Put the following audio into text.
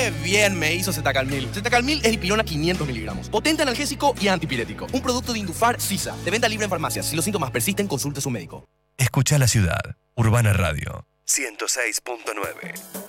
¡Qué bien me hizo Zetacalmil! Zetacalmil es dipirona 500 miligramos. Potente analgésico y antipirético. Un producto de Indufar Sisa. De venta libre en farmacias. Si los síntomas persisten, consulte a su médico. Escucha la ciudad. Urbana Radio 106.9.